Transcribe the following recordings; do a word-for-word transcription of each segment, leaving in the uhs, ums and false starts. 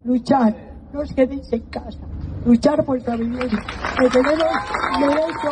luchar, no os quedéis en casa, luchar por vuestra vivienda, que tenemos derecho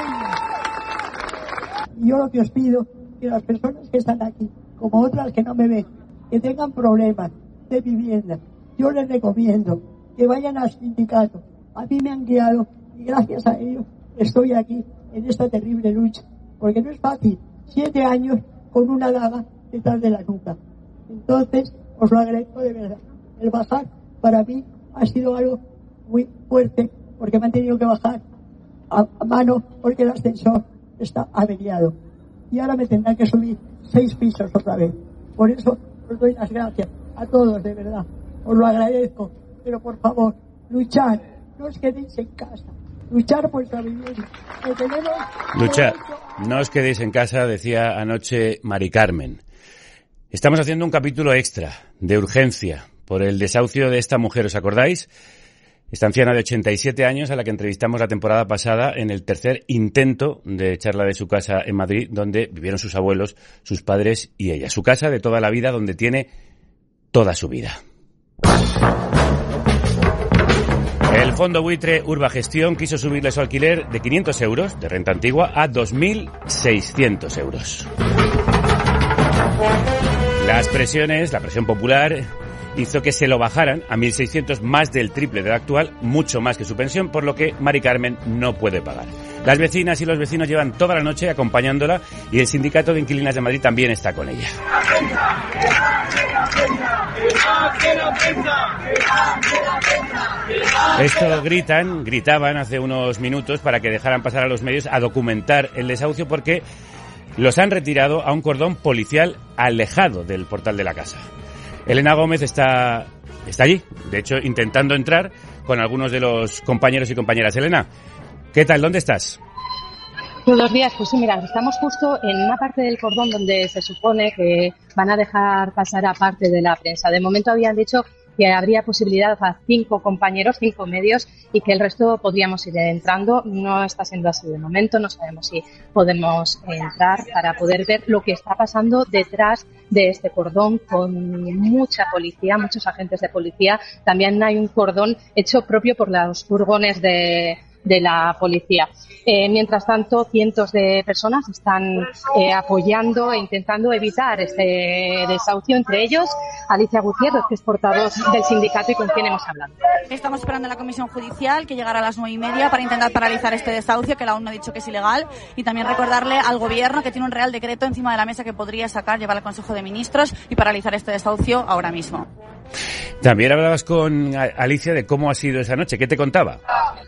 a él. Y yo lo que os pido, que las personas que están aquí, como otras que no me ven, que tengan problemas de vivienda, yo les recomiendo que vayan al sindicato. A mí me han guiado y gracias a ellos estoy aquí en esta terrible lucha, porque no es fácil, siete años con una daga detrás de la nuca. Entonces, os lo agradezco de verdad. El bajar para mí ha sido algo muy fuerte, porque me han tenido que bajar a, a mano porque el ascensor está averiado. Y ahora me tendrán que subir seis pisos otra vez. Por eso os doy las gracias a todos, de verdad. Os lo agradezco. Pero por favor, luchar. No os quedéis en casa. Luchar por vuestra vivienda. Que tenemos luchar. No os quedéis en casa, decía anoche Mari Carmen. Estamos haciendo un capítulo extra, de urgencia, por el desahucio de esta mujer, ¿os acordáis? Esta anciana de ochenta y siete años a la que entrevistamos la temporada pasada en el tercer intento de echarla de su casa en Madrid, donde vivieron sus abuelos, sus padres y ella. Su casa de toda la vida, donde tiene toda su vida. El fondo buitre Urbagestión quiso subirle su alquiler de quinientos euros de renta antigua a dos mil seiscientos euros. Las presiones, la presión popular, hizo que se lo bajaran a mil seiscientos, más del triple del actual, mucho más que su pensión, por lo que Mari Carmen no puede pagar. Las vecinas y los vecinos llevan toda la noche acompañándola y el Sindicato de Inquilinas de Madrid también está con ella. Esto gritan, gritaban hace unos minutos para que dejaran pasar a los medios a documentar el desahucio, porque los han retirado a un cordón policial alejado del portal de la casa. Elena Gómez está, está allí, de hecho, intentando entrar con algunos de los compañeros y compañeras. Elena, ¿qué tal? ¿Dónde estás? Buenos días. Pues sí, mira, estamos justo en una parte del cordón donde se supone que van a dejar pasar a parte de la prensa. De momento habían dicho que habría posibilidad a cinco compañeros, cinco medios, y que el resto podríamos ir entrando. No está siendo así de momento, no sabemos si podemos entrar para poder ver lo que está pasando detrás de este cordón, con mucha policía, muchos agentes de policía. También hay un cordón hecho propio por los furgones de de la policía. Eh, mientras tanto, cientos de personas están eh, apoyando e intentando evitar este desahucio, entre ellos Alicia Gutiérrez, que es portavoz del sindicato y con quien hemos hablado. Estamos esperando a la comisión judicial, que llegará a las nueve y media, para intentar paralizar este desahucio, que aún no ha dicho que es ilegal, y también recordarle al gobierno que tiene un real decreto encima de la mesa que podría sacar, llevar al Consejo de Ministros y paralizar este desahucio ahora mismo. También hablabas con Alicia de cómo ha sido esa noche. ¿Qué te contaba?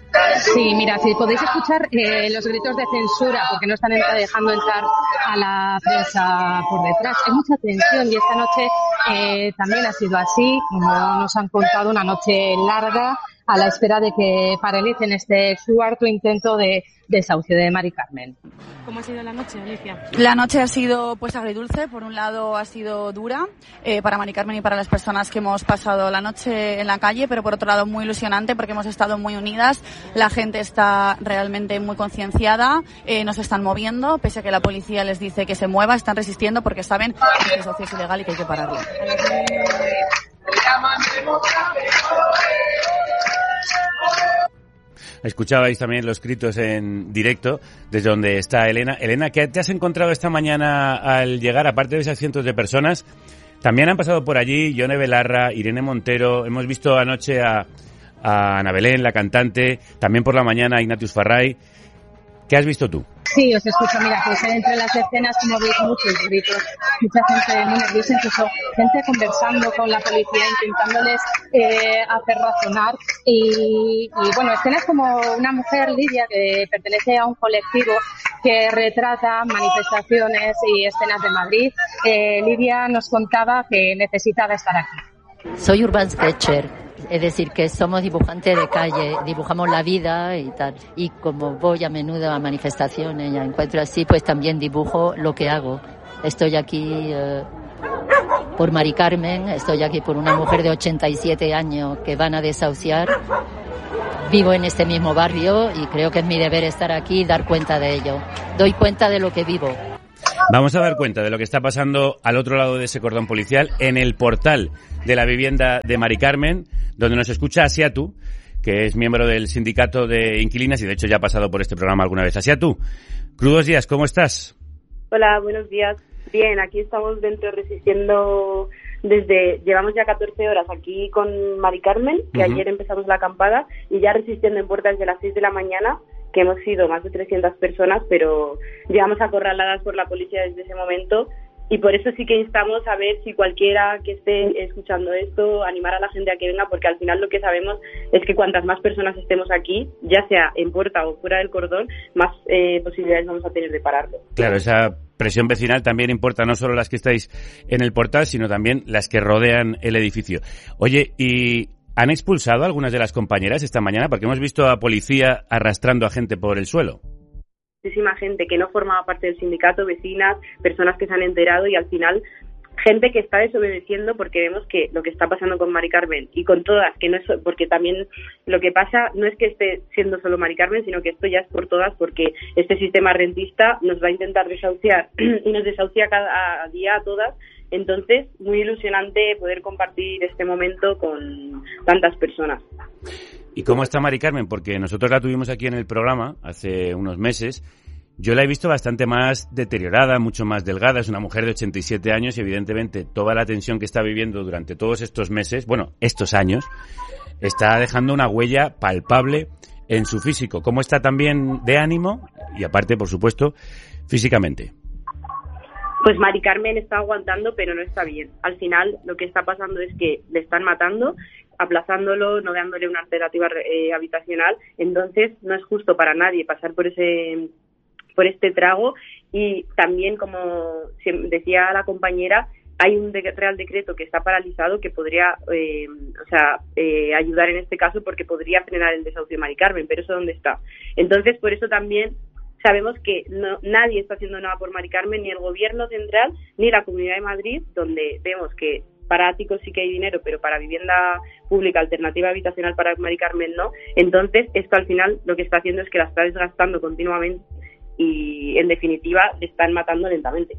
Sí, mira, si podéis escuchar eh, los gritos de censura, porque no están dejando entrar a la prensa por detrás. Hay mucha tensión y esta noche eh, también ha sido así, como nos han contado, una noche larga a la espera de que paralicen este cuarto intento de desahucio de Mari Carmen. ¿Cómo ha sido la noche, Alicia? La noche ha sido pues agridulce. Por un lado ha sido dura eh, para Mari Carmen y para las personas que hemos pasado la noche en la calle, pero por otro lado muy ilusionante porque hemos estado muy unidas. La gente está realmente muy concienciada, eh, nos están moviendo, pese a que la policía les dice que se mueva, están resistiendo porque saben que el desahucio es ilegal y que hay que pararlo. Escuchabais también los gritos en directo desde donde está Elena. Elena, ¿qué te has encontrado esta mañana al llegar? Aparte de esas cientos de personas, también han pasado por allí Yone Belarra, Irene Montero, hemos visto anoche a, a Ana Belén, la cantante, también por la mañana a Ignatius Farray. ¿Qué has visto tú? Sí, os escucho. Mira, pues entre las escenas, como veis, muchos gritos, mucha gente muy nerviosa, incluso gente conversando con la policía, intentándoles eh, hacer razonar. Y, y bueno, escenas como una mujer, Lidia, que pertenece a un colectivo que retrata manifestaciones y escenas de Madrid. Eh, Lidia nos contaba que necesitaba estar aquí. Soy Urban Sketcher. Es decir, que somos dibujantes de calle, dibujamos la vida y tal. Y como voy a menudo a manifestaciones y a encuentros así, pues también dibujo lo que hago. Estoy aquí eh, por Mari Carmen, estoy aquí por una mujer de ochenta y siete años que van a desahuciar. Vivo en este mismo barrio y creo que es mi deber estar aquí y dar cuenta de ello. Doy cuenta de lo que vivo. Vamos a dar cuenta de lo que está pasando al otro lado de ese cordón policial, en el portal de la vivienda de Mari Carmen, donde nos escucha Asiatu, que es miembro del sindicato de inquilinas y de hecho ya ha pasado por este programa alguna vez. Asiatu, crudos días, ¿cómo estás? Hola, buenos días. Bien, aquí estamos dentro resistiendo desde, llevamos ya catorce horas aquí con Mari Carmen, que uh-huh. ayer empezamos la acampada, y ya resistiendo en puertas desde las seis de la mañana, que hemos sido más de trescientas personas, pero llegamos acorraladas por la policía desde ese momento. Y por eso sí que instamos a ver si cualquiera que esté escuchando esto, animar a la gente a que venga, porque al final lo que sabemos es que cuantas más personas estemos aquí, ya sea en puerta o fuera del cordón, más eh, posibilidades vamos a tener de pararlo. Claro, esa presión vecinal también importa, no solo las que estáis en el portal, sino también las que rodean el edificio. Oye, ¿y han expulsado a algunas de las compañeras esta mañana? Porque hemos visto a policía arrastrando a gente por el suelo. Muchísima gente que no formaba parte del sindicato, vecinas, personas que se han enterado y al final gente que está desobedeciendo porque vemos que lo que está pasando con Mari Carmen y con todas, que no es porque también lo que pasa no es que esté siendo solo Mari Carmen, sino que esto ya es por todas, porque este sistema rentista nos va a intentar desahuciar y nos desahucia cada día a todas. Entonces, muy ilusionante poder compartir este momento con tantas personas. ¿Y cómo está Mari Carmen? Porque nosotros la tuvimos aquí en el programa hace unos meses. Yo la he visto bastante más deteriorada, mucho más delgada. Es una mujer de ochenta y siete años y evidentemente toda la tensión que está viviendo durante todos estos meses, bueno, estos años, está dejando una huella palpable en su físico. ¿Cómo está también de ánimo? Y aparte, por supuesto, físicamente. Pues Mari Carmen está aguantando, pero no está bien. Al final, lo que está pasando es que le están matando, aplazándolo, no dándole una alternativa eh, habitacional. Entonces, no es justo para nadie pasar por ese por este trago. Y también, como decía la compañera, hay un de- Real Decreto que está paralizado que podría eh, o sea, eh, ayudar en este caso, porque podría frenar el desahucio de Mari Carmen, pero ¿eso dónde está? Entonces, por eso también sabemos que no, nadie está haciendo nada por Mari Carmen, ni el Gobierno central, ni la Comunidad de Madrid, donde vemos que para áticos sí que hay dinero, pero para vivienda pública, alternativa habitacional para Mari Carmen no. Entonces, esto al final lo que está haciendo es que la está desgastando continuamente y, en definitiva, le están matando lentamente.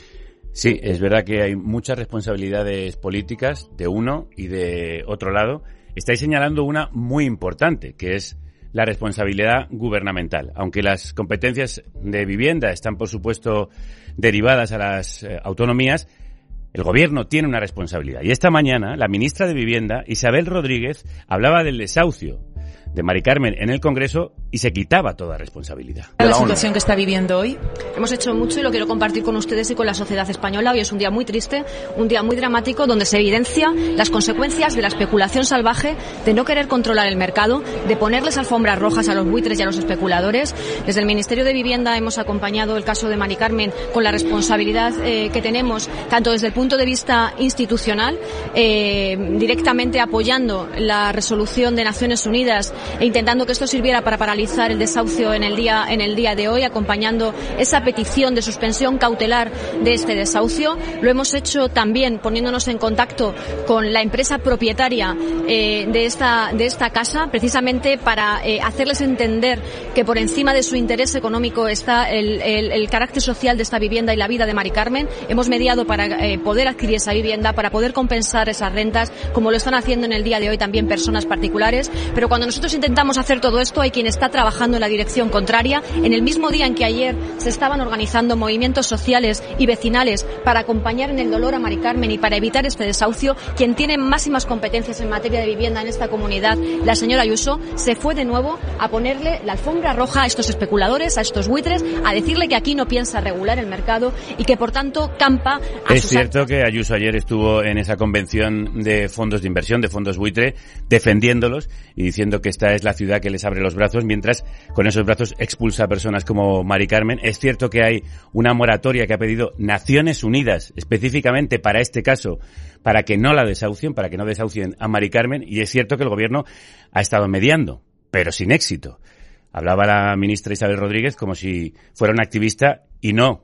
Sí, es verdad que hay muchas responsabilidades políticas de uno y de otro lado. Estáis señalando una muy importante, que es la responsabilidad gubernamental. Aunque las competencias de vivienda están, por supuesto, derivadas a las eh, autonomías, el Gobierno tiene una responsabilidad. Y esta mañana, la ministra de Vivienda, Isabel Rodríguez, hablaba del desahucio de Mari Carmen en el Congreso y se quitaba toda responsabilidad. La situación que está viviendo hoy. Hemos hecho mucho y lo quiero compartir con ustedes y con la sociedad española. Hoy es un día muy triste, un día muy dramático, donde se evidencia las consecuencias de la especulación salvaje, de no querer controlar el mercado, de ponerles alfombras rojas a los buitres y a los especuladores. Desde el Ministerio de Vivienda hemos acompañado el caso de Mari Carmen con la responsabilidad eh, que tenemos, tanto desde el punto de vista institucional, eh, directamente apoyando la resolución de Naciones Unidas e intentando que esto sirviera para paralizar el desahucio en el día en el día de hoy, acompañando esa petición de suspensión cautelar de este desahucio. Lo hemos hecho también poniéndonos en contacto con la empresa propietaria eh, de esta de esta casa, precisamente para eh, hacerles entender que por encima de su interés económico está el, el, el carácter social de esta vivienda y la vida de Mari Carmen. Hemos mediado para eh, poder adquirir esa vivienda, para poder compensar esas rentas, como lo están haciendo en el día de hoy también personas particulares. Pero cuando nosotros intentamos hacer todo esto, hay quien está trabajando en la dirección contraria. En el mismo día en que ayer se estaban organizando movimientos sociales y vecinales para acompañar en el dolor a Mari Carmen y para evitar este desahucio, quien tiene máximas competencias en materia de vivienda en esta comunidad, la señora Ayuso, se fue de nuevo a ponerle la alfombra roja a estos especuladores, a estos buitres, a decirle que aquí no piensa regular el mercado y que por tanto campa a Es sus cierto que Ayuso ayer estuvo en esa convención de fondos de inversión, de fondos buitre, defendiéndolos y diciendo que esta es la ciudad que les abre los brazos, mientras con esos brazos expulsa a personas como Mari Carmen. Es cierto que hay una moratoria que ha pedido Naciones Unidas específicamente para este caso, para que no la desahucien, para que no desahucien a Mari Carmen, y es cierto que el Gobierno ha estado mediando, pero sin éxito. Hablaba la ministra Isabel Rodríguez como si fuera una activista y no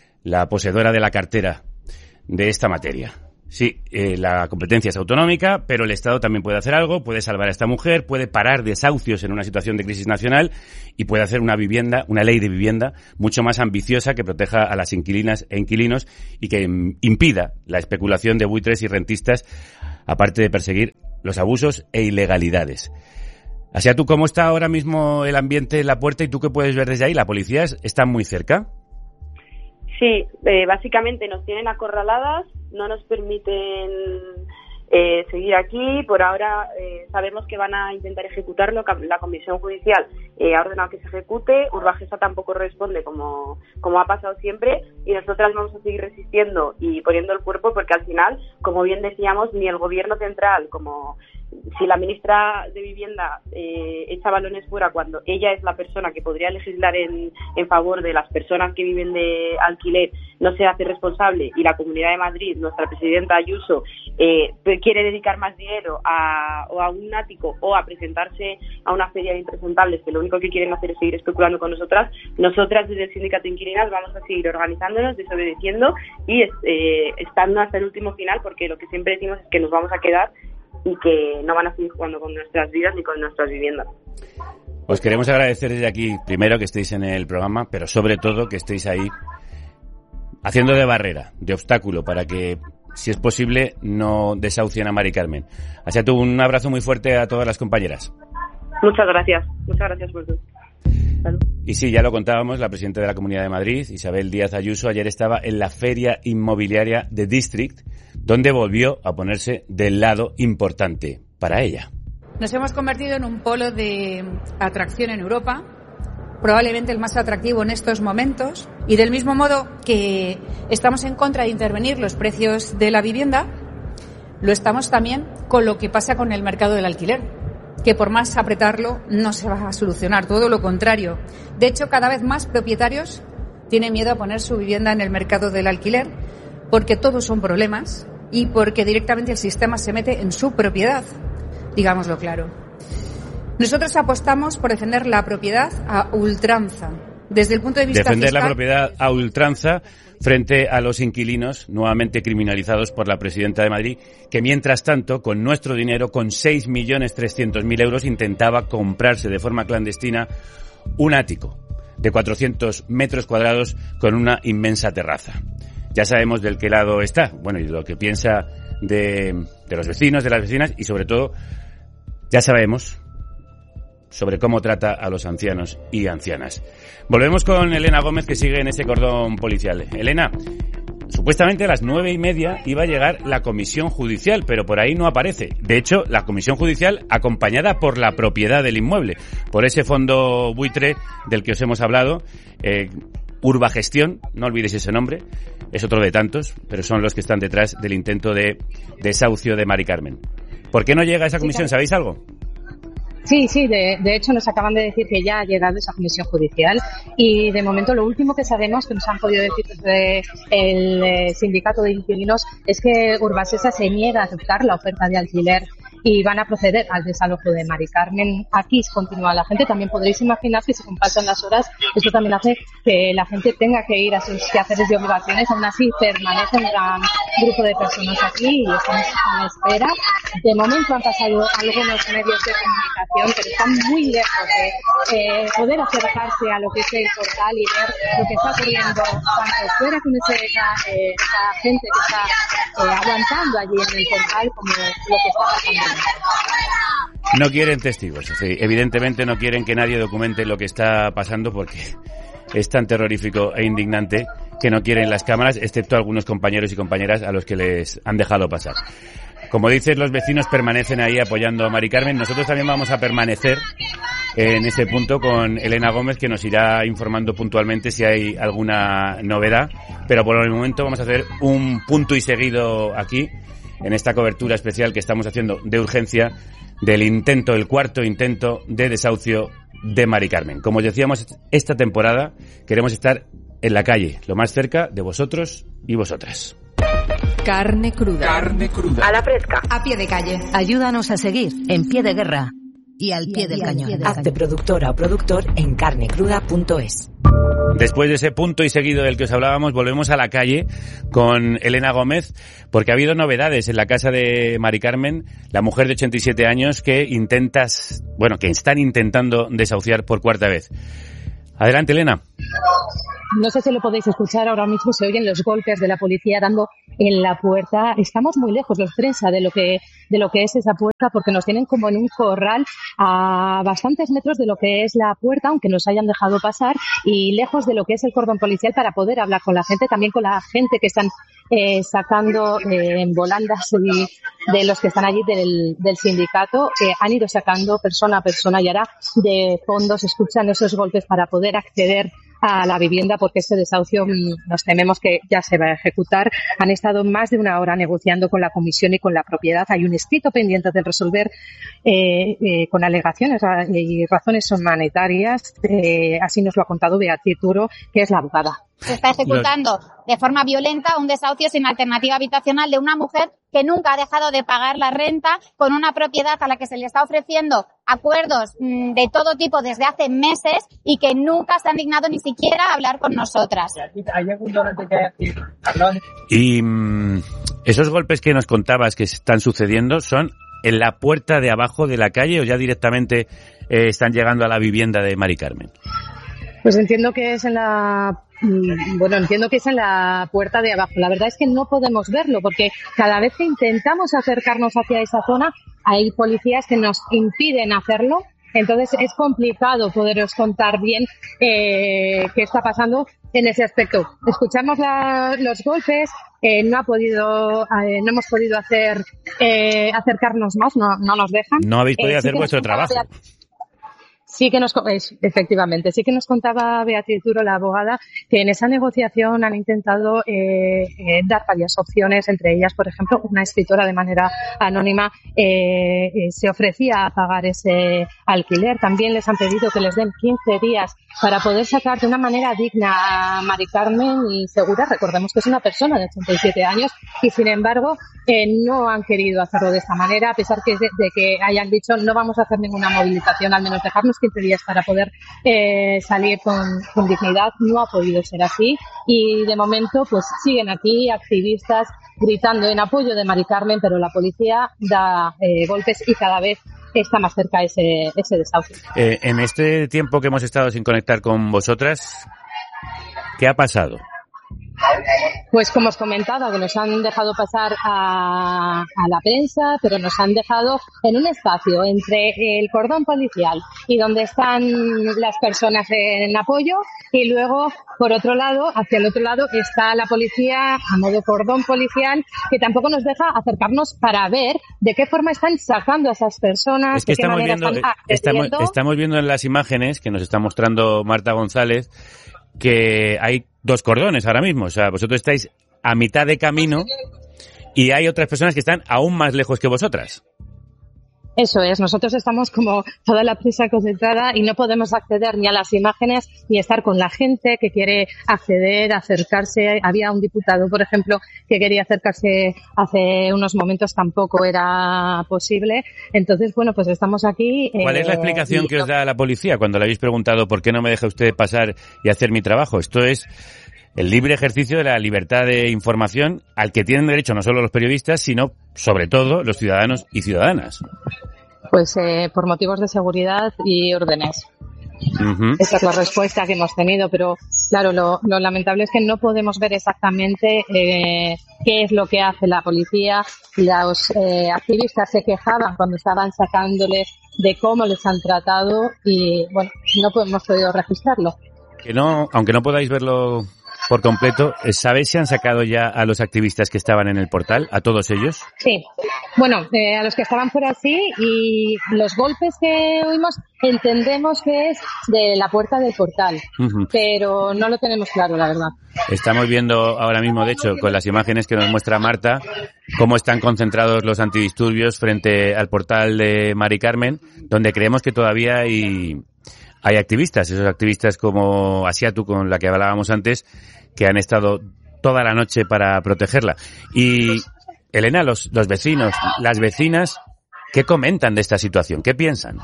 la poseedora de la cartera de esta materia. Sí, eh, la competencia es autonómica, pero el Estado también puede hacer algo, puede salvar a esta mujer, puede parar desahucios en una situación de crisis nacional y puede hacer una vivienda, una ley de vivienda mucho más ambiciosa que proteja a las inquilinas e inquilinos y que impida la especulación de buitres y rentistas, aparte de perseguir los abusos e ilegalidades. Así, ¿tú cómo está ahora mismo el ambiente en la puerta y tú qué puedes ver desde ahí? ¿La policía está muy cerca? Sí, eh, básicamente nos tienen acorraladas, no nos permiten eh, seguir aquí. Por ahora eh, sabemos que van a intentar ejecutarlo, la Comisión Judicial eh, ha ordenado que se ejecute, Urbajesa tampoco responde como, como ha pasado siempre, y nosotras vamos a seguir resistiendo y poniendo el cuerpo, porque al final, como bien decíamos, ni el gobierno central, como si la ministra de Vivienda eh, echa balones fuera cuando ella es la persona que podría legislar en, en favor de las personas que viven de alquiler, no se hace responsable, y la Comunidad de Madrid, nuestra presidenta Ayuso, eh, quiere dedicar más dinero a, o a un ático o a presentarse a una feria de impresentables, que lo único que quieren hacer es seguir especulando con nosotras, nosotras desde el Sindicato de Inquilinas vamos a seguir organizándonos, desobedeciendo y eh, estando hasta el último final, porque lo que siempre decimos es que nos vamos a quedar y que no van a seguir jugando con nuestras vidas ni con nuestras viviendas. Os queremos agradecer desde aquí, primero, que estéis en el programa, pero sobre todo que estéis ahí haciendo de barrera, de obstáculo, para que, si es posible, no desahucien a Mari Carmen. Así que un abrazo muy fuerte a todas las compañeras. Muchas gracias, muchas gracias por todo. Salud. Y sí, ya lo contábamos, la presidenta de la Comunidad de Madrid, Isabel Díaz Ayuso, ayer estaba en la feria inmobiliaria de District, donde volvió a ponerse del lado importante para ella. Nos hemos convertido en un polo de atracción en Europa, probablemente el más atractivo en estos momentos, y del mismo modo que estamos en contra de intervenir los precios de la vivienda, lo estamos también con lo que pasa con el mercado del alquiler, que por más apretarlo no se va a solucionar, todo lo contrario. De hecho, cada vez más propietarios tienen miedo a poner su vivienda en el mercado del alquiler, porque todos son problemas y porque directamente el sistema se mete en su propiedad, digámoslo claro. Nosotros apostamos por defender la propiedad a ultranza, desde el punto de vista defender fiscal. La propiedad a ultranza frente a los inquilinos nuevamente criminalizados por la presidenta de Madrid, que mientras tanto, con nuestro dinero, con seis millones trescientos mil euros, intentaba comprarse de forma clandestina un ático de cuatrocientos metros cuadrados con una inmensa terraza. Ya sabemos del qué lado está, bueno, y lo que piensa de, de los vecinos, de las vecinas, y sobre todo, ya sabemos sobre cómo trata a los ancianos y ancianas. Volvemos con Elena Gómez, que sigue en ese cordón policial. Elena, supuestamente a las nueve y media iba a llegar la comisión judicial, pero por ahí no aparece. De hecho, la comisión judicial acompañada por la propiedad del inmueble, por ese fondo buitre del que os hemos hablado, eh, Urbagestión, no olvidéis ese nombre, es otro de tantos, pero son los que están detrás del intento de desahucio de Mari Carmen. ¿Por qué no llega esa comisión? ¿Sabéis algo? Sí, sí, de, de hecho nos acaban de decir que ya ha llegado esa comisión judicial y de momento lo último que sabemos, que nos han podido decir desde el eh, sindicato de inquilinos, es que Urbasesa se niega a aceptar la oferta de alquiler y van a proceder al desalojo de Mari Carmen. Aquí continúa la gente, también podréis imaginar que si pasan las horas, esto también hace que la gente tenga que ir a sus quehaceres y obligaciones, aún así permanece un gran grupo de personas aquí y estamos a la espera. De momento han pasado algunos medios de comunicación, pero están muy lejos de eh, poder acercarse a lo que es el portal y ver lo que está ocurriendo tanto fuera con ese, eh, esa gente que está eh, aguantando allí en el portal como lo que está pasando. No quieren testigos, sí, evidentemente no quieren que nadie documente lo que está pasando porque es tan terrorífico e indignante que no quieren las cámaras, excepto algunos compañeros y compañeras a los que les han dejado pasar. Como dices, los vecinos permanecen ahí apoyando a Mari Carmen. Nosotros también vamos a permanecer en ese punto con Elena Gómez, que nos irá informando puntualmente si hay alguna novedad. Pero por el momento vamos a hacer un punto y seguido aquí, en esta cobertura especial que estamos haciendo de urgencia del intento, el cuarto intento de desahucio de Mari Carmen. Como os decíamos, esta temporada queremos estar en la calle, lo más cerca de vosotros y vosotras. Carne cruda. Carne cruda. A la fresca. A pie de calle. Ayúdanos a seguir en pie de guerra. Y al pie del cañón. Hazte productora o productor en carne cruda punto es. Después de ese punto y seguido del que os hablábamos, volvemos a la calle con Elena Gómez, porque ha habido novedades en la casa de Mari Carmen, la mujer de ochenta y siete años que intentas, bueno, que están intentando desahuciar por cuarta vez. Adelante, Elena. No sé si lo podéis escuchar, ahora mismo se oyen los golpes de la policía dando en la puerta. Estamos muy lejos, los prensa, de lo que de lo que es esa puerta, porque nos tienen como en un corral a bastantes metros de lo que es la puerta, aunque nos hayan dejado pasar, y lejos de lo que es el cordón policial para poder hablar con la gente, también con la gente que están eh, sacando eh, en volandas y de los que están allí del, del sindicato, que han ido sacando persona a persona, y ahora de fondo se escuchan esos golpes para poder acceder a la vivienda, porque este desahucio nos tememos que ya se va a ejecutar. Han estado más de una hora negociando con la comisión y con la propiedad. Hay un escrito pendiente de resolver eh, eh, con alegaciones y razones humanitarias. Eh, así nos lo ha contado Beatriz Duro, que es la abogada. Se está ejecutando de forma violenta un desahucio sin alternativa habitacional de una mujer que nunca ha dejado de pagar la renta, con una propiedad a la que se le está ofreciendo acuerdos mmm, de todo tipo desde hace meses y que nunca se han dignado ni siquiera a hablar con nosotras. Y mmm, esos golpes que nos contabas que están sucediendo son en la puerta de abajo de la calle, o ya directamente eh, están llegando a la vivienda de Mari Carmen. Pues entiendo que es en la Bueno, entiendo que es en la puerta de abajo. La verdad es que no podemos verlo porque cada vez que intentamos acercarnos hacia esa zona hay policías que nos impiden hacerlo. Entonces es complicado poderos contar bien eh, qué está pasando en ese aspecto. Escuchamos la, los golpes, eh, no ha podido, eh, no hemos podido hacer eh, acercarnos más, no, no nos dejan. No habéis podido eh, hacer sí vuestro trabajo. Sí que nos, efectivamente, sí que nos contaba Beatriz Duro, la abogada, que en esa negociación han intentado eh, eh, dar varias opciones, entre ellas, por ejemplo, una escritora de manera anónima eh, eh, se ofrecía a pagar ese alquiler. También les han pedido que les den quince días para poder sacar de una manera digna a Mari Carmen y segura. Recordemos que es una persona de ochenta y siete años y, sin embargo, eh, no han querido hacerlo de esta manera, a pesar que de, de que hayan dicho no vamos a hacer ninguna movilización, al menos dejarnos quince días para poder eh, salir con, con dignidad. No ha podido ser así y de momento pues siguen aquí activistas gritando en apoyo de Mari Carmen, pero la policía da eh, golpes y cada vez está más cerca ese, ese desahucio. Eh, en este tiempo que hemos estado sin conectar con vosotras, ¿qué ha pasado? Pues como os comentaba, que nos han dejado pasar a, a la prensa, pero nos han dejado en un espacio entre el cordón policial y donde están las personas en apoyo, y luego, por otro lado, hacia el otro lado está la policía a modo cordón policial, que tampoco nos deja acercarnos para ver de qué forma están sacando a esas personas, es que de qué estamos manera viendo, están estamos, accediendo. estamos viendo en las imágenes que nos está mostrando Marta González que hay dos cordones ahora mismo. O sea, vosotros estáis a mitad de camino y hay otras personas que están aún más lejos que vosotras. Eso es, nosotros estamos como toda la prisa concentrada y no podemos acceder ni a las imágenes ni estar con la gente que quiere acceder, acercarse. Había un diputado, por ejemplo, que quería acercarse hace unos momentos, tampoco era posible. Entonces, bueno, pues estamos aquí. ¿Cuál eh, es la explicación y... que os da la policía cuando le habéis preguntado por qué no me deja usted pasar y hacer mi trabajo? Esto es el libre ejercicio de la libertad de información al que tienen derecho no solo los periodistas, sino sobre todo los ciudadanos y ciudadanas. Pues eh, por motivos de seguridad y órdenes. Uh-huh. Esa es la respuesta que hemos tenido, pero claro, lo, lo lamentable es que no podemos ver exactamente eh, qué es lo que hace la policía. Los eh, activistas se quejaban cuando estaban sacándoles de cómo les han tratado y, bueno, no hemos podido registrarlo. Que no, aunque no podáis verlo por completo, ¿sabéis si han sacado ya a los activistas que estaban en el portal, a todos ellos? Sí. Bueno, eh, a los que estaban fuera sí, y los golpes que oímos entendemos que es de la puerta del portal, uh-huh. pero no lo tenemos claro, la verdad. Estamos viendo ahora mismo, de hecho, con las imágenes que nos muestra Marta, cómo están concentrados los antidisturbios frente al portal de Mari Carmen, donde creemos que todavía hay... Hay activistas, esos activistas como Asiatu, con la que hablábamos antes, que han estado toda la noche para protegerla. Y, Elena, los, los vecinos, las vecinas, ¿qué comentan de esta situación? ¿Qué piensan?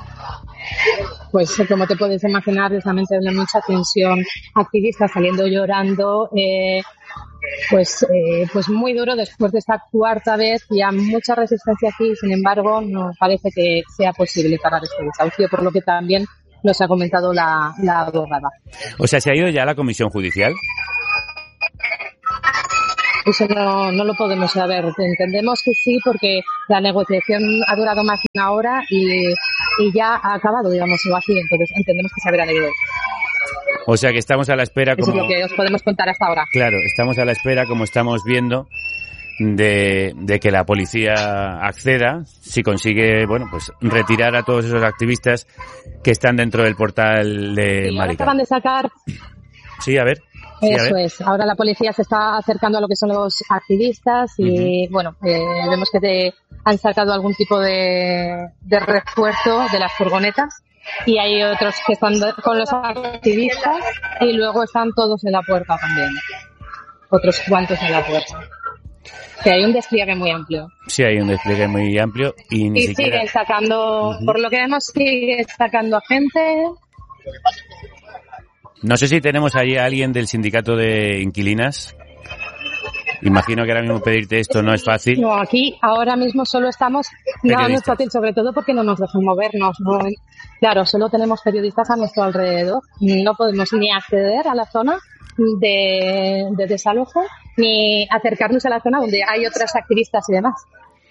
Pues como te puedes imaginar, es la mente de mucha tensión. Activistas saliendo llorando, eh, pues eh, pues muy duro después de esta cuarta vez. Y hay mucha resistencia aquí, sin embargo, no parece que sea posible parar este desahucio, por lo que también nos ha comentado la, la abogada. O sea, ¿se ha ido ya a la comisión judicial? Eso no, no lo podemos saber. Entendemos que sí, porque la negociación ha durado más de una hora y, y ya ha acabado, digamos, o así. Entonces entendemos que se habrá leído. O sea que estamos a la espera como... Eso es lo que os podemos contar hasta ahora. Claro, estamos a la espera, como estamos viendo, de, de que la policía acceda, si consigue, bueno, pues retirar a todos esos activistas que están dentro del portal de Y ahora Maricarmen. acaban de sacar... Sí, a ver. Sí, a Eso ver. es. Ahora la policía se está acercando a lo que son los activistas y, uh-huh. bueno, eh, vemos que te han sacado algún tipo de, de refuerzo de las furgonetas y hay otros que están con los activistas y luego están todos en la puerta también. Otros cuantos en la puerta. Que hay un despliegue muy amplio. Sí, hay un despliegue muy amplio y ni y siquiera... siguen sacando, uh-huh. por lo que vemos, sigue sacando a gente... No sé si tenemos ahí a alguien del sindicato de inquilinas. Imagino que ahora mismo pedirte esto no es fácil. No, aquí ahora mismo solo estamos... No, no es fácil, sobre todo porque no nos dejan movernos. No, claro, solo tenemos periodistas a nuestro alrededor. No podemos ni acceder a la zona de, de desalojo, ni acercarnos a la zona donde hay otras activistas y demás.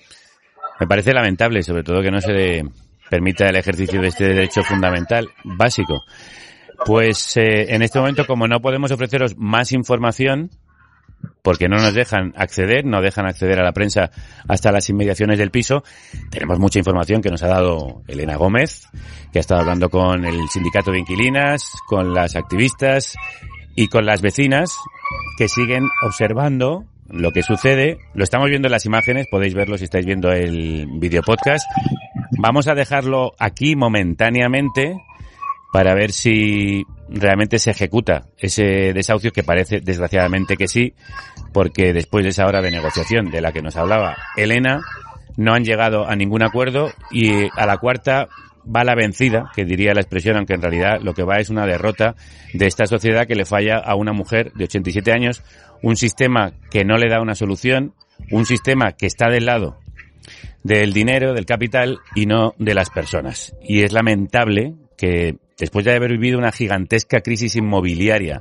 Me parece lamentable, sobre todo que no se le permita el ejercicio de este derecho fundamental básico. Pues eh, en este momento, como no podemos ofreceros más información, porque no nos dejan acceder, no dejan acceder a la prensa hasta las inmediaciones del piso, tenemos mucha información que nos ha dado Elena Gómez, que ha estado hablando con el sindicato de inquilinas, con las activistas y con las vecinas que siguen observando lo que sucede. Lo estamos viendo en las imágenes, podéis verlo si estáis viendo el video podcast. Vamos a dejarlo aquí momentáneamente para ver si realmente se ejecuta ese desahucio, que parece desgraciadamente que sí, porque después de esa hora de negociación de la que nos hablaba Elena, no han llegado a ningún acuerdo y a la cuarta va la vencida, que diría la expresión, aunque en realidad lo que va es una derrota de esta sociedad que le falla a una mujer de ochenta y siete años, un sistema que no le da una solución, un sistema que está del lado del dinero, del capital y no de las personas. Y es lamentable que después de haber vivido una gigantesca crisis inmobiliaria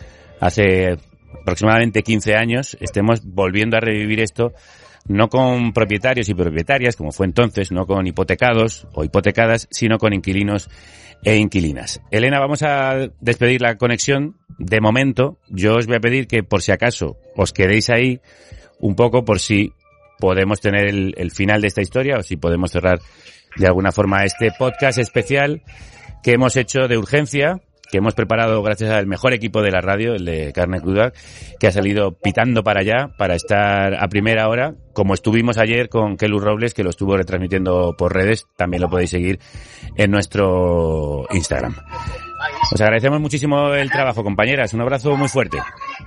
hace aproximadamente quince años, estemos volviendo a revivir esto, no con propietarios y propietarias, como fue entonces, no con hipotecados o hipotecadas, sino con inquilinos e inquilinas. Elena, vamos a despedir la conexión. De momento, yo os voy a pedir que, por si acaso, os quedéis ahí un poco por si podemos tener el, el final de esta historia o si podemos cerrar de alguna forma este podcast especial que hemos hecho de urgencia, que hemos preparado gracias al mejor equipo de la radio, el de Carne Cruda, que ha salido pitando para allá para estar a primera hora, como estuvimos ayer con Kelu Robles, que lo estuvo retransmitiendo por redes. También lo podéis seguir en nuestro Instagram. Os agradecemos muchísimo el trabajo, compañeras. Un abrazo muy fuerte.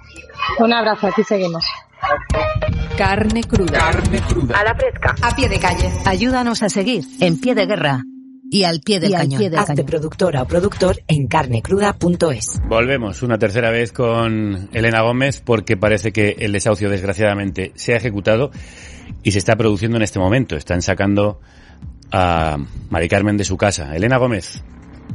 Un abrazo, aquí seguimos. Carne cruda. Carne cruda. A la fresca. A pie de calle. Ayúdanos a seguir en pie de guerra. Y al pie del y cañón. Pie del Hazte cañón. Productora o productor en carne cruda punto es. Volvemos una tercera vez con Elena Gómez, porque parece que el desahucio desgraciadamente se ha ejecutado y se está produciendo en este momento. Están sacando a Maricarmen de su casa. Elena Gómez.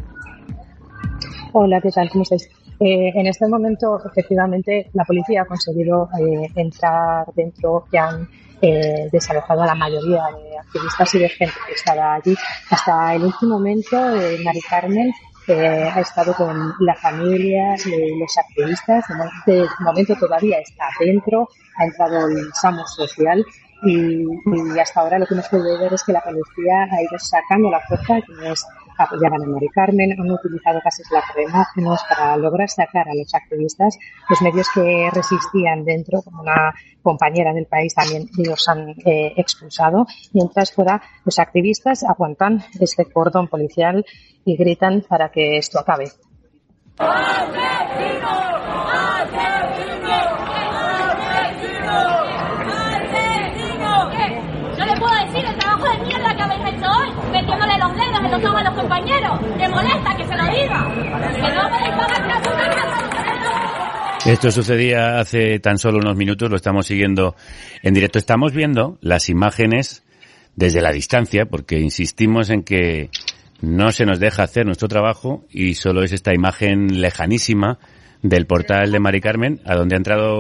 Hola, ¿qué tal? ¿Cómo estáis? Eh, en este momento, efectivamente, la policía ha conseguido eh, entrar dentro, que han eh, desalojado a la mayoría de activistas y de gente que estaba allí. Hasta el último momento, eh, Maricarmen eh, ha estado con la familia y los activistas. De momento todavía está dentro, ha entrado el SAMU social y, y hasta ahora lo que hemos podido ver es que la policía ha ido sacando la fuerza, quienes apoyaban a Maricarmen, han utilizado gases lacrimógenos para lograr sacar a los activistas. Los medios que resistían dentro, como una compañera del país, también los han eh, expulsado, mientras fuera los activistas aguantan este cordón policial y gritan para que esto acabe. ¡Asesino! ¡Asesino! ¡Asesino! ¡Asesino! ¿Qué? Yo le puedo decir el trabajo de mierda que habéis hecho hoy, metiéndole los dedos en los ojos a los compañeros. ¿Te molesta que se lo diga? Que no podéis pagar la puta casa. Esto sucedía hace tan solo unos minutos, lo estamos siguiendo en directo. Estamos viendo las imágenes desde la distancia, porque insistimos en que no se nos deja hacer nuestro trabajo y solo es esta imagen lejanísima del portal de Maricarmen, a donde ha entrado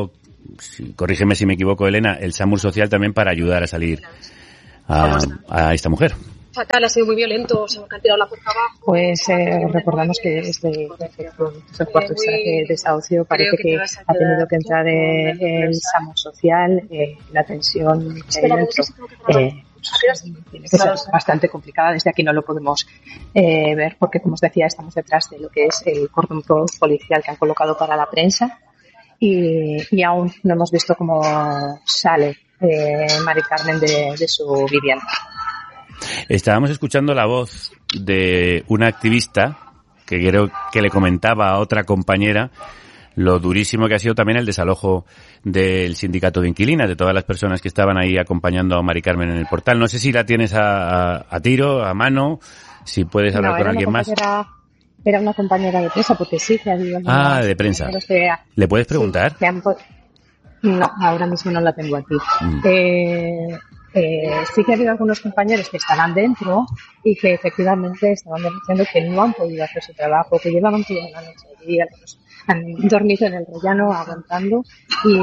si, corrígeme si me equivoco, Elena, el SAMUR social también para ayudar a salir a, a esta mujer. Fatal, ha sido muy violento, se me han tirado la puerta abajo. Pues eh, recordamos que este, este cuarto extra de desahucio parece que, que ha tenido que entrar eh, el SAMUR social, eh, la tensión que hay dentro eh, tiene que ser bastante complicada. Desde aquí no lo podemos eh, ver porque, como os decía, estamos detrás de lo que es el cordón policial que han colocado para la prensa y, y aún no hemos visto cómo sale eh, Mari Carmen de, de su vivienda. Estábamos escuchando la voz de una activista que creo que le comentaba a otra compañera lo durísimo que ha sido también el desalojo del sindicato de inquilinas, de todas las personas que estaban ahí acompañando a Mari Carmen en el portal. No sé si la tienes a, a, a tiro, a mano, si puedes hablar no, con alguien más. Era una compañera de prensa, porque sí que ha habido... Ah, de prensa. Que, ¿Le puedes preguntar? Sí, han, no, ahora mismo no la tengo aquí. Mm. Eh... Eh, sí que ha habido algunos compañeros que estaban dentro y que efectivamente estaban denunciando que no han podido hacer su trabajo, que llevaban toda la noche allí, algunos han dormido en el rellano aguantando y,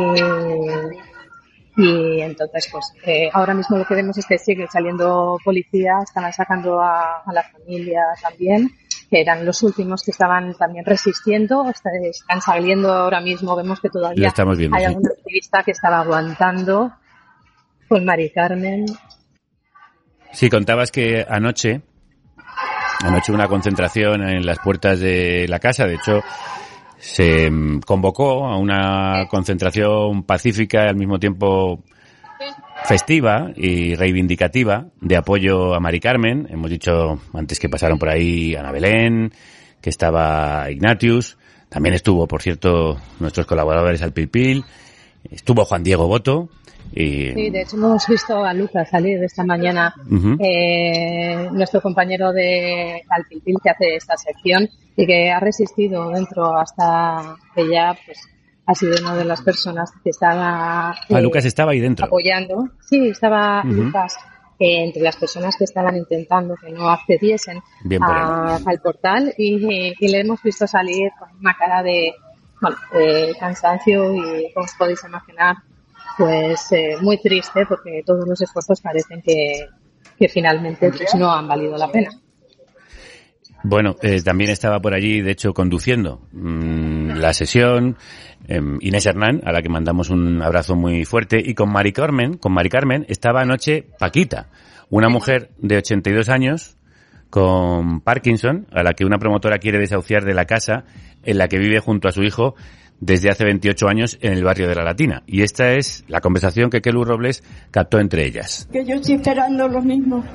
y entonces pues eh, ahora mismo lo que vemos es que sigue saliendo policía, están sacando a, a la familia también, que eran los últimos que estaban también resistiendo, están saliendo ahora mismo, vemos que todavía viendo, hay sí. algún activista que estaba aguantando con Mari Carmen. Sí, contabas que anoche, anoche una concentración en las puertas de la casa, de hecho, se convocó a una concentración pacífica y al mismo tiempo festiva y reivindicativa de apoyo a Mari Carmen. Hemos dicho antes que pasaron por ahí Ana Belén, que estaba Ignatius, también estuvo, por cierto, nuestros colaboradores al Pil Pil, estuvo Juan Diego Boto. Y... Sí, de hecho hemos visto a Lucas salir esta mañana, uh-huh. eh, nuestro compañero de Alpilpil que hace esta sección y que ha resistido dentro hasta que ya pues ha sido una de las personas que estaba eh, ah, Lucas estaba ahí dentro apoyando. Sí, estaba uh-huh. Lucas eh, entre las personas que estaban intentando que no accediesen a, al portal y, y le hemos visto salir con una cara de bueno, eh, cansancio y, como os podéis imaginar, pues eh, muy triste porque todos los esfuerzos parecen que, que finalmente pues, no han valido la pena. Bueno, eh, también estaba por allí, de hecho, conduciendo mmm, la sesión eh, Inés Hernán, a la que mandamos un abrazo muy fuerte, y con Mari Carmen, con Mari Carmen estaba anoche Paquita, una mujer de ochenta y dos años con Parkinson, a la que una promotora quiere desahuciar de la casa en la que vive junto a su hijo desde hace veintiocho años en el barrio de La Latina. Y esta es la conversación que Kelu Robles captó entre ellas. Que yo estoy esperando lo mismo.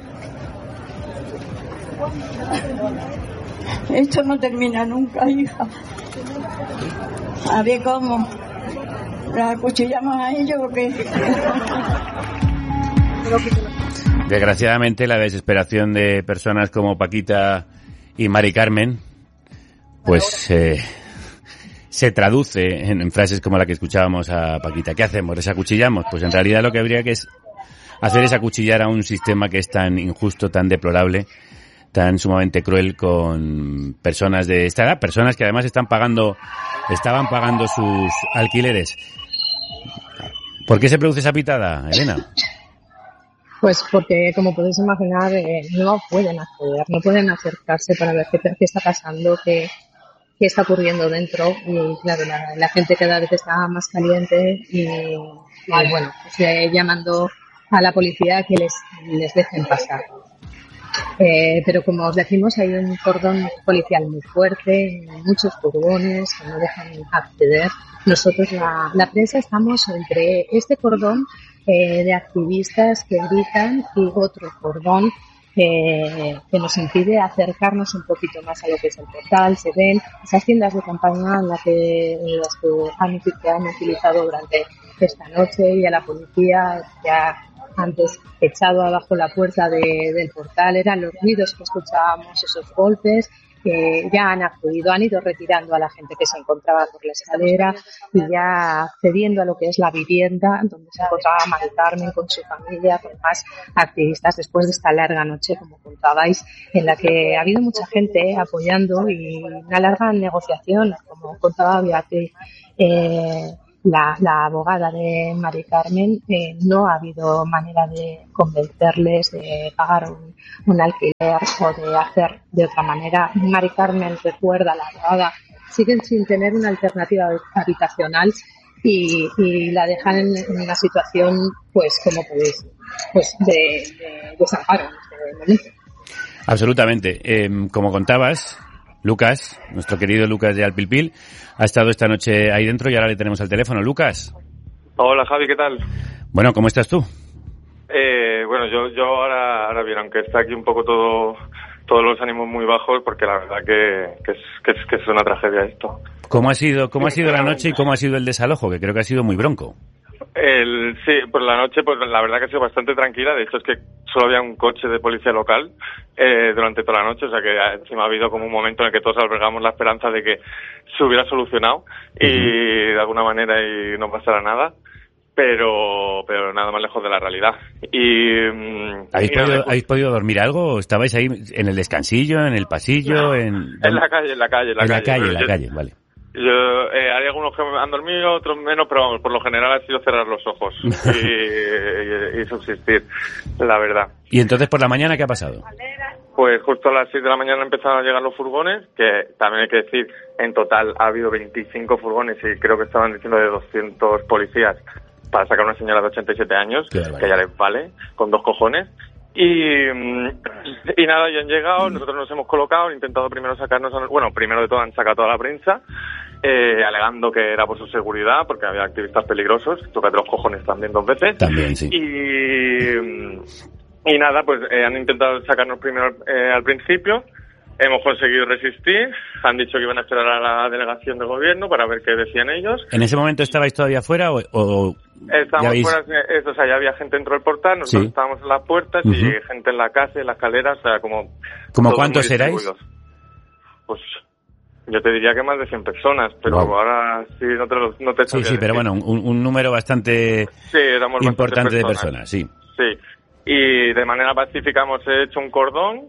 Esto no termina nunca, hija. A ver cómo. ¿La acuchillamos a ellos o qué? Desgraciadamente, la desesperación de personas como Paquita y Mari Carmen, pues... Eh, se traduce en, en frases como la que escuchábamos a Paquita. ¿Qué hacemos? ¿Les acuchillamos? Pues en realidad lo que habría que es hacer es acuchillar a un sistema que es tan injusto, tan deplorable, tan sumamente cruel con personas de esta edad, personas que además están pagando, estaban pagando sus alquileres. ¿Por qué se produce esa pitada, Elena? Pues porque, como podéis imaginar, eh, no pueden acceder, no pueden acercarse para ver qué, qué está pasando, qué qué está ocurriendo dentro y claro, la, la gente cada vez está más caliente y, y bueno, pues eh, llamando a la policía que les, les dejen pasar. Eh, pero como os decimos, hay un cordón policial muy fuerte, muchos furgones que no dejan acceder. Nosotros, la, la prensa, estamos entre este cordón eh, de activistas que gritan y otro cordón Que, que nos impide acercarnos un poquito más a lo que es el portal. Se ven esas tiendas de campaña en las que, en las que, han, que han utilizado durante esta noche y a la policía ya antes echado abajo la puerta de, del portal. Eran los ruidos que escuchábamos, esos golpes, que ya han acudido, han ido retirando a la gente que se encontraba por la escalera y ya accediendo a lo que es la vivienda donde se encontraba Mari Carmen con su familia, con más activistas después de esta larga noche, como contabais, en la que ha habido mucha gente apoyando y una larga negociación, como contaba Beatriz. Eh, la, la abogada de Mari Carmen eh, no ha habido manera de convencerles de pagar un, un alquiler o de hacer de otra manera. Mari Carmen, recuerda, la abogada, siguen sin tener una alternativa habitacional y, y la dejan en, en una situación, pues como podéis, pues de, de desamparo en este momento. Absolutamente. Eh, como contabas, Lucas, nuestro querido Lucas de Alpilpil, ha estado esta noche ahí dentro y ahora le tenemos al teléfono. Lucas. Hola, Javi, ¿qué tal? Bueno, ¿cómo estás tú? Eh, bueno, yo yo ahora ahora bien, aunque está aquí un poco todo todos los ánimos muy bajos, porque la verdad que, que, es, que, es, que es una tragedia esto. ¿Cómo ha sido cómo ha sido la noche y cómo ha sido el desalojo? Que creo que ha sido muy bronco. El, sí, por la noche, pues la verdad que ha sido bastante tranquila. De hecho, es que solo había un coche de policía local eh, durante toda la noche. O sea que encima ha habido como un momento en el que todos albergamos la esperanza de que se hubiera solucionado y uh-huh. de alguna manera y no pasara nada. Pero pero nada más lejos de la realidad. Y ¿Habéis, y podido, nada, ¿Habéis podido dormir algo? ¿O estabais ahí en el descansillo, en el pasillo? En, en la calle, en la calle, en la en calle. la calle, en la yo, calle, vale. Yo, eh, hay algunos que han dormido, otros menos, pero vamos, por lo general ha sido cerrar los ojos y, y, y subsistir, la verdad. ¿Y entonces por la mañana qué ha pasado? Pues justo a las seis de la mañana empezaron a llegar los furgones, que también hay que decir, en total ha habido veinticinco furgones y creo que estaban diciendo de doscientos policías para sacar a una señora de ochenta y siete años, que ya les vale, con dos cojones. Y, y nada, ya han llegado, nosotros nos hemos colocado, han intentado primero sacarnos, a, bueno, primero de todo han sacado a toda la prensa, eh, alegando que era por su seguridad, porque había activistas peligrosos, tócate los cojones también dos veces. También, sí. Y, y nada, pues eh, han intentado sacarnos primero eh, al principio, hemos conseguido resistir, han dicho que iban a esperar a la delegación del gobierno para ver qué decían ellos. ¿En ese momento estabais todavía fuera o...? o... Estábamos habéis... fuera, o sea, ya había gente dentro del portal, nosotros sí. estábamos en las puertas uh-huh. y gente en la casa, en la escalera, o sea, como... ¿Cómo cuántos erais? Pues yo te diría que más de cien personas, pero wow. ahora sí no te lo no te Sí, sí, pero bueno, un, un número bastante sí, éramos importante personas. de personas, sí. Sí, y de manera pacífica hemos hecho un cordón,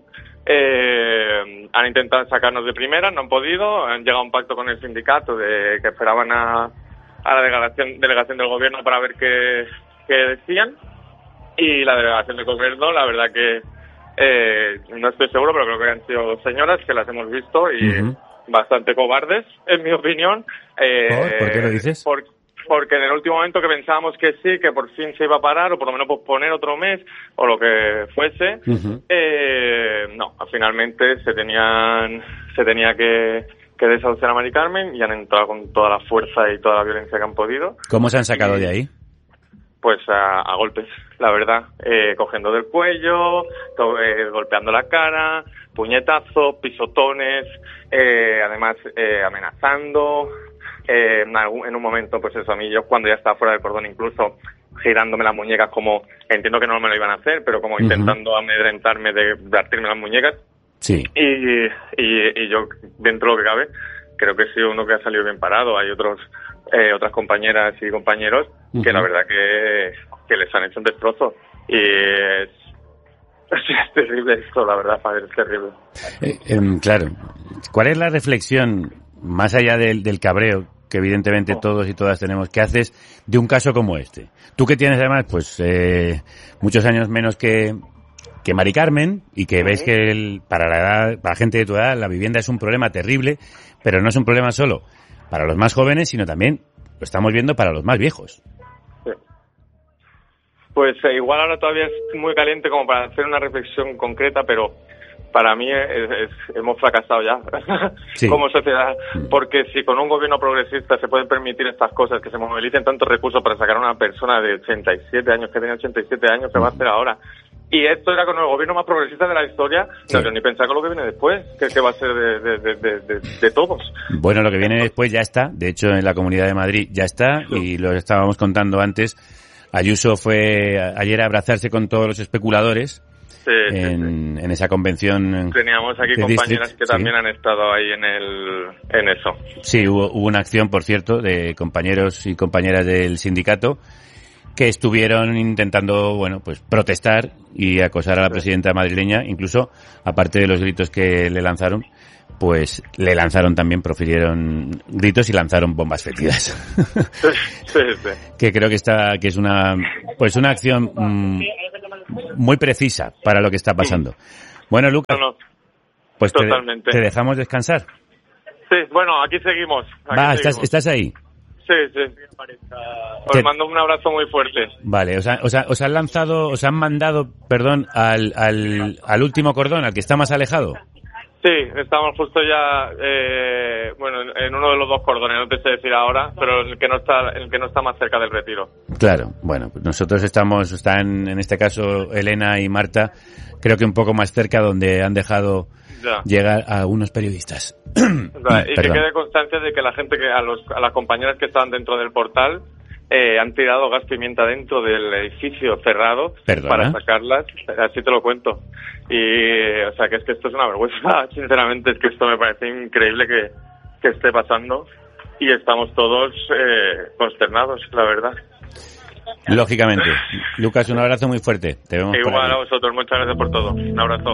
eh, han intentado sacarnos de primera, no han podido, han llegado a un pacto con el sindicato de que esperaban a... a la delegación, delegación del gobierno para ver qué, qué decían y la delegación del gobierno, la verdad que eh, no estoy seguro, pero creo que han sido dos señoras que las hemos visto y uh-huh. bastante cobardes, en mi opinión. Eh, ¿Por? ¿Por qué lo dices? Por, porque en el último momento que pensábamos que sí, que por fin se iba a parar o por lo menos posponer otro mes o lo que fuese, uh-huh. eh, no, finalmente se tenían se tenía que que desahuciar a Mari Carmen y han entrado con toda la fuerza y toda la violencia que han podido. ¿Cómo se han sacado y, de ahí? Pues a, a golpes, la verdad, eh, cogiendo del cuello, to, eh, golpeando la cara, puñetazos, pisotones, eh, además eh, amenazando, eh, en, algún, en un momento, pues eso, a mí yo cuando ya estaba fuera del cordón incluso girándome las muñecas como, entiendo que no me lo iban a hacer, pero como uh-huh. intentando amedrentarme de partirme las muñecas. Sí. Y, y, y yo, dentro de lo que cabe, creo que he sido uno que ha salido bien parado. Hay otros eh, otras compañeras y compañeros uh-huh. que la verdad que, que les han hecho un destrozo. Y es, es terrible esto, la verdad, Faber, es terrible. Eh, eh, claro. ¿Cuál es la reflexión, más allá del, del cabreo, que evidentemente oh. todos y todas tenemos, que haces de un caso como este? Tú que tienes además pues eh, muchos años menos que... que Mari Carmen, y que ves que el, para la edad, para la gente de tu edad, la vivienda es un problema terrible, pero no es un problema solo para los más jóvenes, sino también, lo estamos viendo, para los más viejos. Sí. Pues eh, igual ahora todavía es muy caliente como para hacer una reflexión concreta, pero para mí es, es, hemos fracasado ya sí. como sociedad, porque si con un gobierno progresista se pueden permitir estas cosas, que se movilicen tantos recursos para sacar a una persona de ochenta y siete años, que tenía ochenta y siete años, ¿qué va a hacer ahora? Y esto era con el gobierno más progresista de la historia, sí. no quiero ni pensar con lo que viene después, que, que va a ser de, de, de, de, de, de todos. Bueno, lo que viene después ya está, de hecho en la Comunidad de Madrid ya está, sí. y lo estábamos contando antes, Ayuso fue ayer a abrazarse con todos los especuladores sí, en, sí, sí. en esa convención. Teníamos aquí compañeras District, que también sí. han estado ahí en el en eso. Sí, hubo, hubo una acción, por cierto, de compañeros y compañeras del sindicato que estuvieron intentando, bueno, pues protestar y acosar a la presidenta madrileña, incluso, aparte de los gritos que le lanzaron, pues le lanzaron también, profirieron gritos y lanzaron bombas fétidas. Sí, sí. Que creo que está, que es una, pues una acción mmm, muy precisa para lo que está pasando. Bueno, Lucas, no, no. pues te, Totalmente. te dejamos descansar. Sí, bueno, aquí seguimos. Aquí Va, seguimos. ¿estás, ¿estás ahí? Sí, sí. Os Te... mando un abrazo muy fuerte. Vale, os, ha, os, ha, os han lanzado, os han mandado, perdón, al, al, al último cordón, al que está más alejado. Sí, estamos justo ya, eh, bueno, en, en uno de los dos cordones, no te sé decir ahora, pero el que no está, el que no está más cerca del retiro. Claro, bueno, pues nosotros estamos, están en este caso Elena y Marta, creo que un poco más cerca, donde han dejado ya llegar a unos periodistas. Y que quede constancia de que la gente, que a, los, a las compañeras que estaban dentro del portal, eh, han tirado gas pimienta dentro del edificio cerrado. ¿Perdona? Para sacarlas, así te lo cuento. Y, o sea, que es que esto es una vergüenza, sinceramente, es que esto me parece increíble que, que esté pasando y estamos todos eh, consternados, la verdad. Lógicamente. Lucas, un abrazo muy fuerte. Te vemos por Igual aquí. a vosotros, muchas gracias por todo. Un abrazo.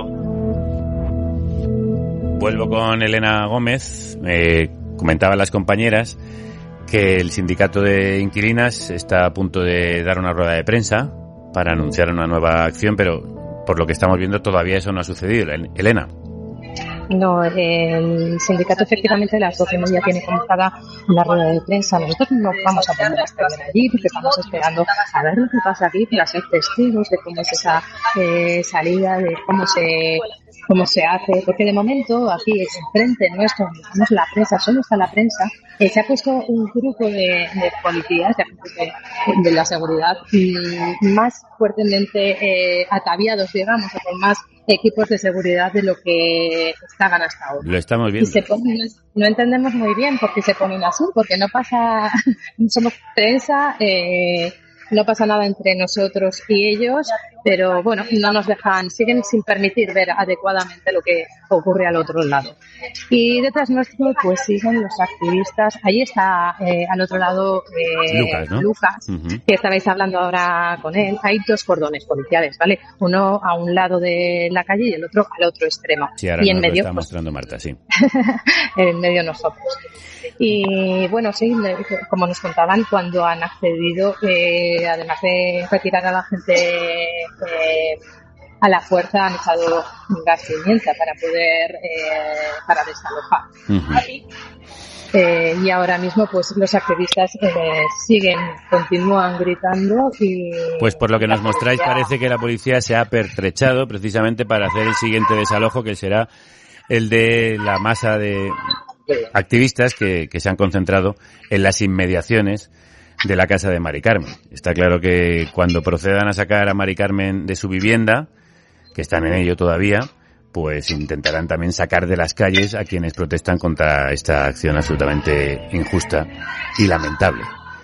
Vuelvo con Elena Gómez. Eh, comentaban las compañeras que el sindicato de inquilinas está a punto de dar una rueda de prensa para anunciar una nueva acción, pero por lo que estamos viendo todavía eso no ha sucedido. Elena. No, el sindicato efectivamente a las doce y media tiene convocada una rueda de prensa. Nosotros no vamos a poner a esperar allí porque estamos esperando a ver lo que pasa aquí, para ser testigos de cómo es esa eh, salida, de cómo se cómo se hace, porque de momento aquí enfrente nuestro, digamos, la prensa, solo está la prensa, eh, se ha puesto un grupo de, de policías, de agentes de, de la seguridad, mm, más fuertemente eh, ataviados, digamos, o con más equipos de seguridad de lo que estaban hasta ahora. Lo estamos viendo. Y se ponen, no entendemos muy bien por qué se ponen así, porque no pasa, somos prensa, eh, no pasa nada entre nosotros y ellos, pero bueno, no nos dejan, siguen sin permitir ver adecuadamente lo que ocurre al otro lado. Y detrás nuestro pues siguen los activistas. Allí está eh, al otro lado eh, Lucas, ¿no? Lucas, Uh-huh. que estabais hablando ahora con él. Hay dos cordones policiales, ¿vale? Uno a un lado de la calle y el otro al otro extremo. Sí, ahora y en nos lo medio, está pues, mostrando Marta, sí. en medio nosotros. Y bueno, sí, como nos contaban, cuando han accedido, eh, además de retirar a la gente eh, a la fuerza, han echado gas pimienta para poder, eh, para desalojar. Uh-huh. Eh, y ahora mismo, pues los activistas eh, siguen, continúan gritando y... Pues por lo que nos mostráis parece que la policía se ha pertrechado precisamente para hacer el siguiente desalojo, que será el de la masa de activistas que, que se han concentrado en las inmediaciones de la casa de Mari Carmen. Está claro que cuando procedan a sacar a Mari Carmen de su vivienda, que están en ello todavía, pues intentarán también sacar de las calles a quienes protestan contra esta acción absolutamente injusta y lamentable.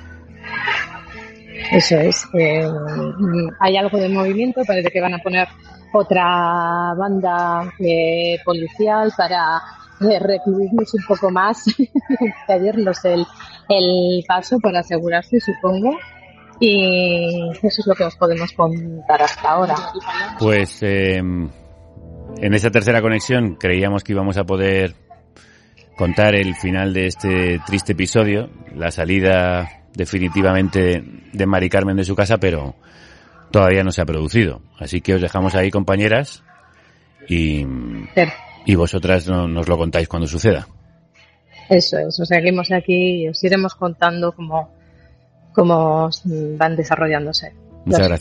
Eso es. Eh, hay algo de movimiento, parece que van a poner otra banda eh, policial para eh, recluirnos un poco más, pedirnos el, el paso para asegurarse, supongo. Y eso es lo que os podemos contar hasta ahora. Pues eh, en esta tercera conexión creíamos que íbamos a poder contar el final de este triste episodio, la salida definitivamente de Mari Carmen de su casa, pero todavía no se ha producido. Así que os dejamos ahí, compañeras, y, y vosotras no, nos lo contáis cuando suceda. Eso es, os seguimos aquí y os iremos contando cómo, cómo van desarrollándose Muchas los gracias.